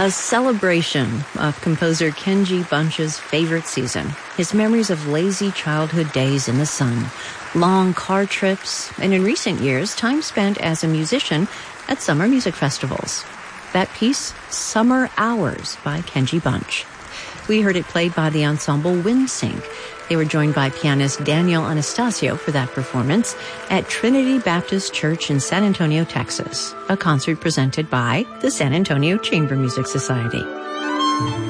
A celebration of composer Kenji Bunch's favorite season, his memories of lazy childhood days in the sun, long car trips, and in recent years, time spent as a musician at summer music festivals. That piece, Summer Hours by Kenji Bunch. We heard it played by the ensemble WindSync. They were joined by pianist Daniel Anastasio for that performance at Trinity Baptist Church in San Antonio, Texas, a concert presented by the San Antonio Chamber Music Society.